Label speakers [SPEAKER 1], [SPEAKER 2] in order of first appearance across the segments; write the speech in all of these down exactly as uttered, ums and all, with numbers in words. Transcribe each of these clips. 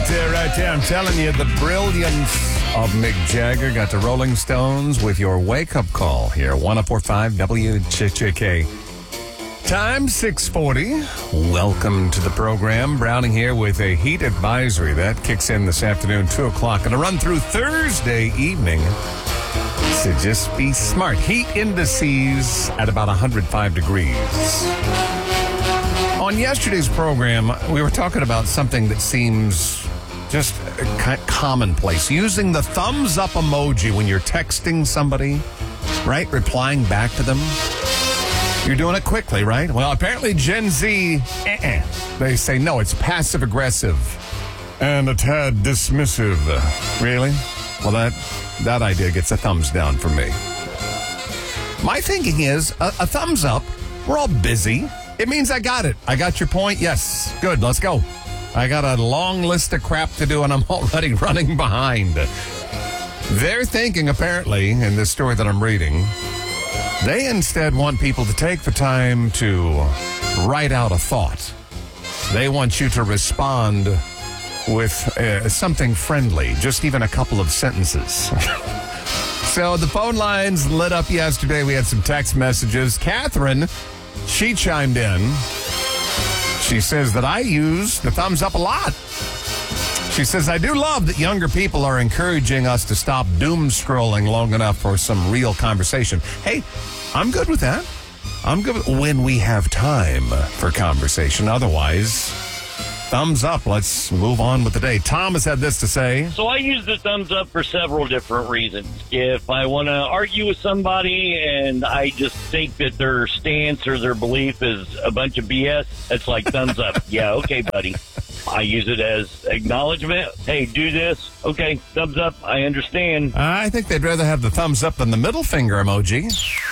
[SPEAKER 1] there, right there. I'm telling you, the brilliance of Mick Jagger got the Rolling Stones with your wake-up call here. one oh four point five W J J K. Time six forty. Welcome to the program. Browning here with a heat advisory that kicks in this afternoon, two o'clock, and a run through Thursday evening. So just be smart. Heat indices at about one hundred five degrees. On yesterday's program, we were talking about something that seems just commonplace. Using the thumbs up emoji when you're texting somebody, right? Replying back to them. You're doing it quickly, right? Well, apparently Gen Z, uh-uh. They say, no, it's passive-aggressive and a tad dismissive. Really? Well, that, that idea gets a thumbs down from me. My thinking is, a, a thumbs up, we're all busy. It means I got it. I got your point. Yes. Good. Let's go. I got a long list of crap to do, and I'm already running behind. They're thinking, apparently, in this story that I'm reading, they instead want people to take the time to write out a thought. They want you to respond with uh, something friendly, just even a couple of sentences. So the phone lines lit up yesterday. We had some text messages. Catherine, she chimed in. She says that I use the thumbs up a lot. She says, I do love that younger people are encouraging us to stop doom scrolling long enough for some real conversation. Hey, I'm good with that. I'm good when we have time for conversation. Otherwise, thumbs up. Let's move on with the day. Thomas had this to say.
[SPEAKER 2] So I use the thumbs up for several different reasons. If I want to argue with somebody and I just think that their stance or their belief is a bunch of B S, it's like thumbs up. Yeah, okay, buddy. I use it as acknowledgement. Hey, do this. Okay, thumbs up. I understand.
[SPEAKER 1] I think they'd rather have the thumbs up than the middle finger emoji.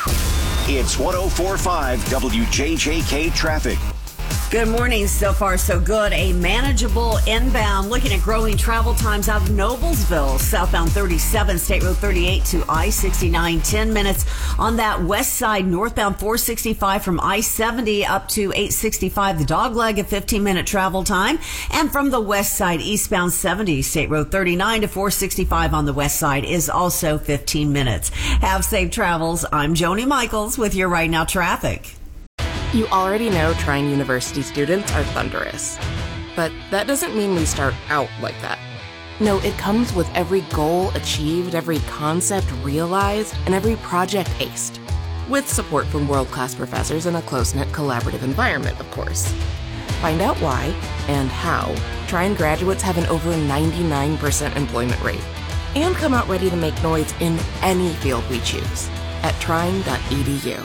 [SPEAKER 3] It's one oh four point five W J J K traffic.
[SPEAKER 4] Good morning. So far, so good. A manageable inbound. Looking at growing travel times out of Noblesville, southbound thirty-seven, State Road thirty-eight to I sixty-nine, ten minutes. On that west side, northbound four sixty-five from I seventy up to eight sixty-five, the dogleg, a fifteen minute travel time. And from the west side, eastbound seventy, State Road thirty-nine to four sixty-five on the west side is also fifteen minutes. Have safe travels. I'm Joni Michaels with your Right Now traffic.
[SPEAKER 5] You already know Trine University students are thunderous. But that doesn't mean we start out like that. No, it comes with every goal achieved, every concept realized, and every project aced. With support from world-class professors in a close-knit collaborative environment, of course. Find out why and how Trine graduates have an over ninety-nine percent employment rate. And come out ready to make noise in any field we choose at trine dot e d u.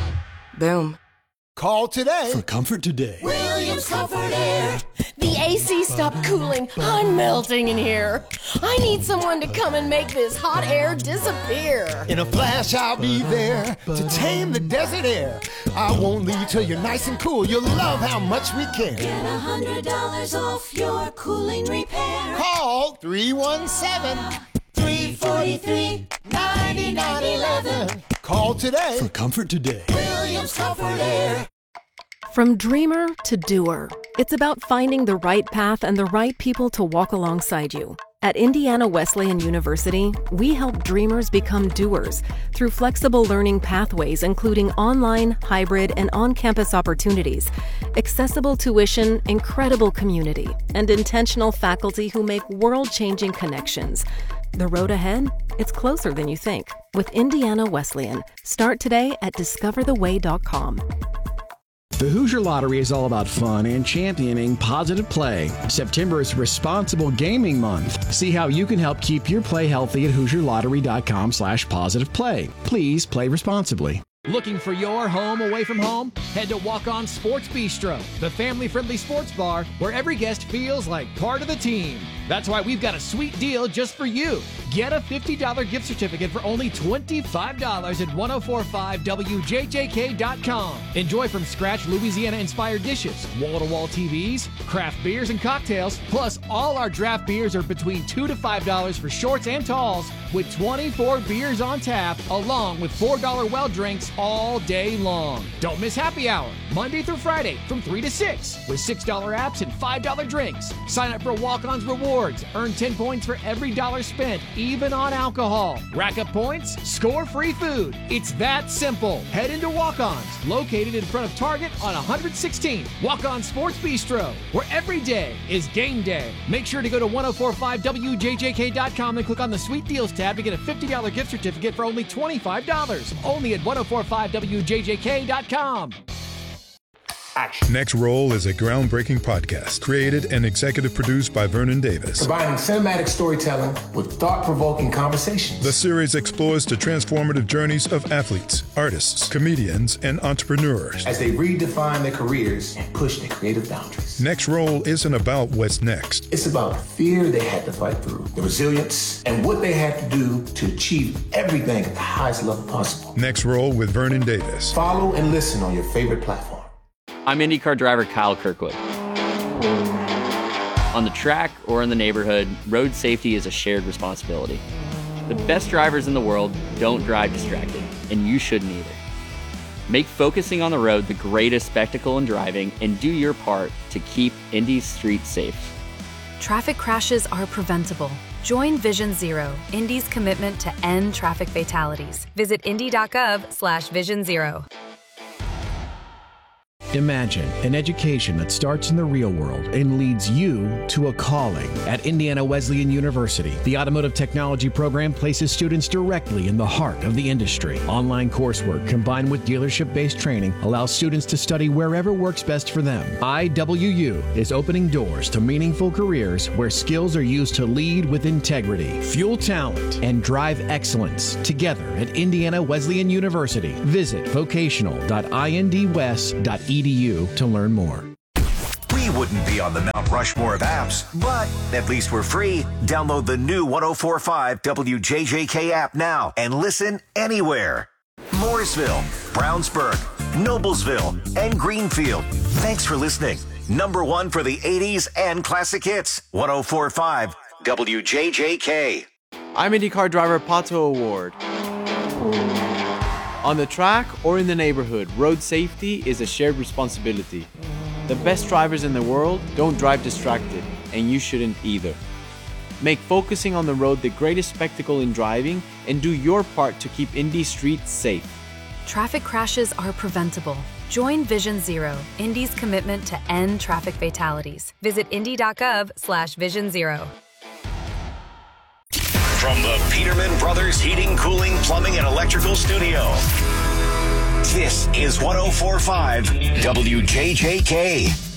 [SPEAKER 5] Boom.
[SPEAKER 6] Call today
[SPEAKER 7] for Comfort Today.
[SPEAKER 8] Williams Comfort Air. The A C stopped cooling. I'm melting in here. I need someone to come and make this hot air disappear.
[SPEAKER 6] In a flash, I'll be there to tame the desert air. I won't leave till you're nice and cool. You'll love how much we care.
[SPEAKER 8] Get one hundred dollars off your cooling repair.
[SPEAKER 6] Call three one seven,
[SPEAKER 8] three four three, nine nine one one.
[SPEAKER 6] Call today
[SPEAKER 7] for Comfort Today.
[SPEAKER 8] Williams Comfort Air.
[SPEAKER 9] From dreamer to doer, it's about finding the right path and the right people to walk alongside you. At Indiana Wesleyan University, we help dreamers become doers through flexible learning pathways, including online, hybrid, and on-campus opportunities, accessible tuition, incredible community, and intentional faculty who make world-changing connections. The road ahead? It's closer than you think. With Indiana Wesleyan. Start today at discover the way dot com.
[SPEAKER 10] The Hoosier Lottery is all about fun and championing positive play. September is Responsible Gaming Month. See how you can help keep your play healthy at hoosier lottery dot com slash positive play. Please play responsibly.
[SPEAKER 11] Looking for your home away from home? Head to Walk On Sports Bistro, the family-friendly sports bar where every guest feels like part of the team. That's why we've got a sweet deal just for you. Get a fifty dollars gift certificate for only twenty-five dollars at ten forty-five W J J K dot com. Enjoy from scratch Louisiana-inspired dishes, wall-to-wall T Vs, craft beers and cocktails, plus all our draft beers are between two to five dollars for shorts and talls with twenty-four beers on tap, along with four dollar well drinks drinks all day long. Don't miss happy hour, Monday through Friday from three to six with six dollar apps and five dollar drinks. Sign up for Walk-On's Rewards. Earn ten points for every dollar spent, even on alcohol. Rack up points, score free food. It's that simple. Head into Walk-On's, located in front of Target on one hundred sixteen. Walk-On Sports Bistro, where every day is game day. Make sure to go to ten forty-five W J J K dot com and click on the Sweet Deals tab to get a fifty dollar gift certificate for only twenty-five dollars. Only at ten forty-five W J J K dot com.
[SPEAKER 7] Action. Next Roll is a groundbreaking podcast created and executive produced by Vernon Davis.
[SPEAKER 12] Combining cinematic storytelling with thought-provoking conversations.
[SPEAKER 7] The series explores the transformative journeys of athletes, artists, comedians, and entrepreneurs
[SPEAKER 12] as they redefine their careers and push their creative boundaries.
[SPEAKER 7] Next Roll isn't about what's next.
[SPEAKER 12] It's about the fear they had to fight through, the resilience, and what they had to do to achieve everything at the highest level possible.
[SPEAKER 7] Next Roll with Vernon Davis.
[SPEAKER 12] Follow and listen on your favorite platform.
[SPEAKER 13] I'm IndyCar driver Kyle Kirkwood. On the track or in the neighborhood, road safety is a shared responsibility. The best drivers in the world don't drive distracted, and you shouldn't either. Make focusing on the road the greatest spectacle in driving and do your part to keep Indy's streets safe.
[SPEAKER 14] Traffic crashes are preventable. Join Vision Zero, Indy's commitment to end traffic fatalities. Visit indy.gov slash vision zero.
[SPEAKER 10] Imagine an education that starts in the real world and leads you to a calling. At Indiana Wesleyan University, the automotive technology program places students directly in the heart of the industry. Online coursework combined with dealership-based training allows students to study wherever works best for them. I W U is opening doors to meaningful careers where skills are used to lead with integrity, fuel talent, and drive excellence together at Indiana Wesleyan University. Visit vocational dot I N D west dot E D U to learn more.
[SPEAKER 3] We wouldn't be on the Mount Rushmore of apps, but at least we're free. Download the new ten forty-five W J J K app now and listen anywhere. Morrisville, Brownsburg, Noblesville, and Greenfield. Thanks for listening. Number one for the eighties and classic hits. ten forty-five W J J K.
[SPEAKER 15] I'm IndyCar driver Pato Award. On the track or in the neighborhood, road safety is a shared responsibility. The best drivers in the world don't drive distracted, and you shouldn't either. Make focusing on the road the greatest spectacle in driving and do your part to keep Indy streets safe.
[SPEAKER 14] Traffic crashes are preventable. Join Vision Zero, Indy's commitment to end traffic fatalities. Visit indy.gov slash vision zero.
[SPEAKER 3] From the Peterman Brothers Heating, Cooling, Plumbing, and Electrical Studio, this is ten forty-five W J J K.